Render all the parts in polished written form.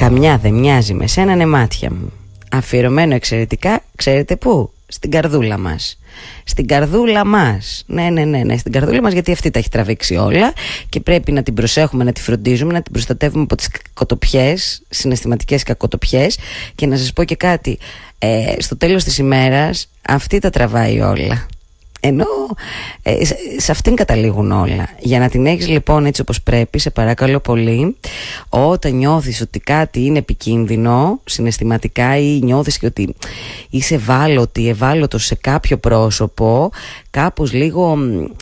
Καμιά δεν μοιάζει με σένα μάτια μου. Αφιερωμένο εξαιρετικά, ξέρετε πού? Στην καρδούλα μας. Στην καρδούλα μας. Ναι, στην καρδούλα μας, γιατί αυτή τα έχει τραβήξει όλα και πρέπει να την προσέχουμε, να τη φροντίζουμε, να την προστατεύουμε από τις κακοτοπιές, συναισθηματικές κακοτοπιές. Και να σας πω και κάτι, στο τέλος της ημέρας αυτή τα τραβάει όλα. Ενώ σε αυτήν καταλήγουν όλα. Για να την έχεις λοιπόν έτσι όπως πρέπει, σε παρακαλώ πολύ, όταν νιώθεις ότι κάτι είναι επικίνδυνο συναισθηματικά ή νιώθεις και ότι είσαι ευάλωτος σε κάποιο πρόσωπο, κάπως λίγο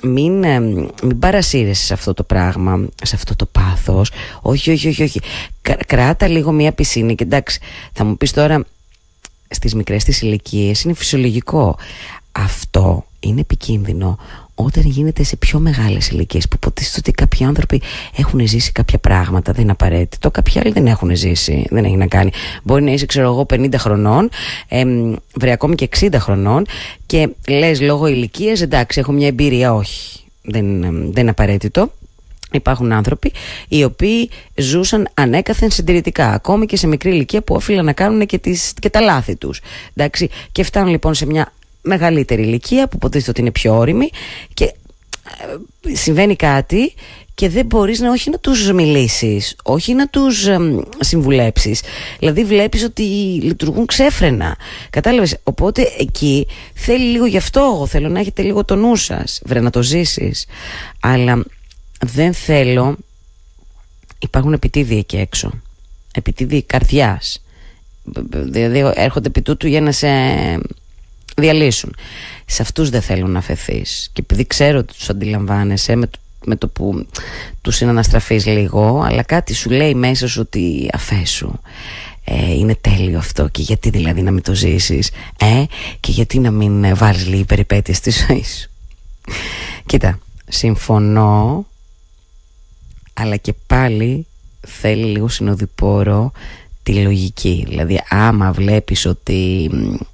μην παρασύρεσαι σε αυτό το πράγμα, σε αυτό το πάθος. Όχι. Κράτα λίγο μια πισίνη. Και εντάξει, θα μου πεις τώρα, στις μικρές τις ηλικίες είναι φυσιολογικό. Αυτό είναι επικίνδυνο όταν γίνεται σε πιο μεγάλες ηλικίες, που υποτίθεται ότι κάποιοι άνθρωποι έχουν ζήσει κάποια πράγματα. Δεν είναι απαραίτητο. Κάποιοι άλλοι δεν έχουν ζήσει. Δεν έχει να κάνει. Μπορεί να είσαι, ξέρω εγώ, 50 χρονών, ακόμη και 60 χρονών, και λες λόγω ηλικίας, εντάξει, έχω μια εμπειρία. Όχι. Δεν είναι απαραίτητο. Υπάρχουν άνθρωποι οι οποίοι ζούσαν ανέκαθεν συντηρητικά, ακόμη και σε μικρή ηλικία, που όφυλαν να κάνουν και τα λάθη τους. Εντάξει, και φτάνουν λοιπόν σε μια μεγαλύτερη ηλικία που υποτίθεται ότι είναι πιο όριμη και συμβαίνει κάτι και δεν μπορείς όχι να τους μιλήσεις, όχι να τους συμβουλέψεις. Δηλαδή βλέπεις ότι λειτουργούν ξέφρενα. Κατάλαβες? Οπότε εκεί θέλει λίγο, γι' αυτό εγώ θέλω να έχετε λίγο το νου σας, να το ζήσεις. Αλλά δεν θέλω, υπάρχουν επιτίδιοι εκεί έξω, επιτίδιοι καρδιάς, δηλαδή έρχονται επί τούτου για να σε διαλύσουν. Σε αυτούς δεν θέλω να αφαιθείς. Και επειδή ξέρω ότι τους αντιλαμβάνεσαι με το που τους συναναστραφείς λίγο, αλλά κάτι σου λέει μέσα σου ότι αφέσου, είναι τέλειο αυτό, και γιατί δηλαδή να μην το ζήσεις, και γιατί να μην βάλεις λίγη περιπέτεια στη ζωή σου. Κοίτα, συμφωνώ, αλλά και πάλι θέλει λίγο συνοδοιπόρο τη λογική. Δηλαδή άμα βλέπεις ότι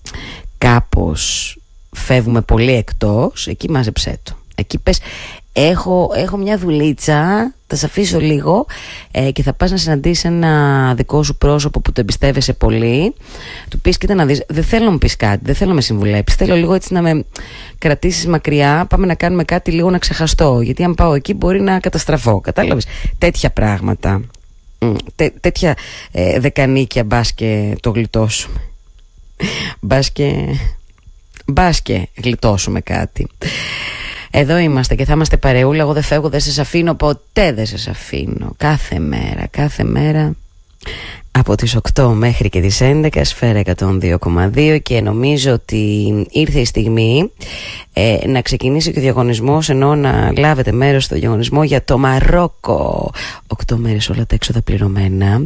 κάπως φεύγουμε πολύ εκτός, εκεί μάζεψέ το. Εκεί πες, έχω μια δουλίτσα, θα σε αφήσω λίγο, και θα πας να συναντήσεις ένα δικό σου πρόσωπο που το εμπιστεύεσαι πολύ. Του πεις, κοίτα να δεις, δεν θέλω να μου πεις κάτι, δεν θέλω να με συμβουλέψεις, θέλω λίγο έτσι να με κρατήσεις μακριά, πάμε να κάνουμε κάτι λίγο να ξεχαστώ, γιατί αν πάω εκεί μπορεί να καταστραφώ. Κατάλαβες? Τέτοια πράγματα, τέτοια δεκανίκια, μπας και το γλιτώσουμε, μπας και γλιτώσουμε κάτι. Εδώ είμαστε και θα είμαστε παρεούλα. Εγώ δεν φεύγω, δεν σας αφήνω, ποτέ δεν σας αφήνω. Κάθε μέρα από τις 8 μέχρι και τις 11, Σφαίρα 102,2, και νομίζω ότι ήρθε η στιγμή να ξεκινήσει και ο διαγωνισμός, ενώ να λάβετε μέρος στο διαγωνισμό για το Μαρόκο. 8 μέρες όλα τα έξοδα πληρωμένα,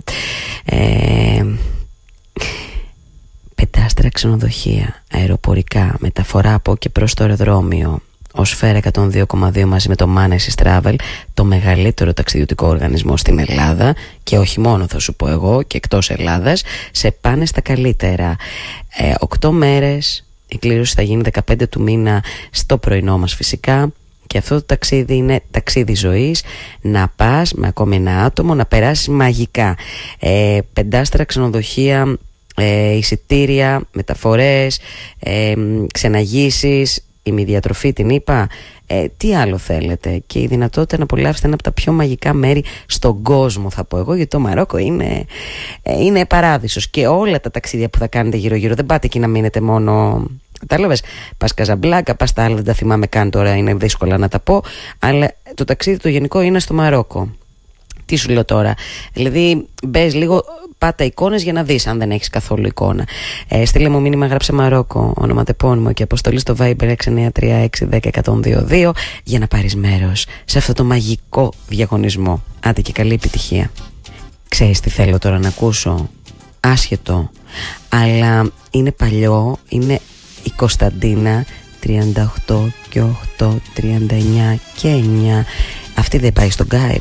5 άστερα ξενοδοχεία, αεροπορικά, μεταφορά από και προς το αεροδρόμιο. Ο Σφαίρα 102,2 μαζί με το Manesis Travel, το μεγαλύτερο ταξιδιωτικό οργανισμό στην Ελλάδα, και όχι μόνο, θα σου πω εγώ, και εκτός Ελλάδας, σε πάνε στα καλύτερα. 8 μέρες, η κλήρωση θα γίνει 15 του μήνα στο πρωινό μας φυσικά, και αυτό το ταξίδι είναι ταξίδι ζωής. Να πας με ακόμη ένα άτομο, να περάσεις μαγικά. 5 άστερα ξενοδοχεία, εισιτήρια, μεταφορές, ξεναγήσεις, ημιδιατροφή την είπα, τι άλλο θέλετε, και η δυνατότητα να απολαύσετε ένα από τα πιο μαγικά μέρη στον κόσμο, θα πω εγώ, γιατί το Μαρόκο είναι παράδεισος. Και όλα τα ταξίδια που θα κάνετε γύρω-γύρω, δεν πάτε εκεί να μείνετε μόνο. Κατάλαβες? Πας Καζαμπλάκα, πας τα άλλα, δεν τα θυμάμαι καν τώρα, είναι δύσκολα να τα πω, αλλά το ταξίδι το γενικό είναι στο Μαρόκο. Τι σου λέω τώρα? Δηλαδή μπες λίγο, πάτα εικόνες για να δεις, αν δεν έχεις καθόλου εικόνα. Στείλε μου μήνυμα, γράψε Μαρόκο, ονοματεπώνυμο και αποστολή στο Viber 6936101002 για να πάρεις μέρος σε αυτό το μαγικό διαγωνισμό. Άντε και καλή επιτυχία. Ξέρεις τι θέλω τώρα να ακούσω? Άσχετο, αλλά είναι παλιό, είναι η Κωνσταντίνα, 38 και 8, 39 και 9. Αυτή δεν πάει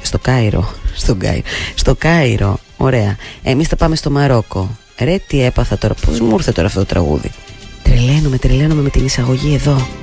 στο Κάιρο. Ωραία. Εμείς θα πάμε στο Μαρόκο. Ρε τι έπαθα τώρα, πώς μου ήρθε τώρα αυτό το τραγούδι? Τρελαίνομαι με την εισαγωγή εδώ.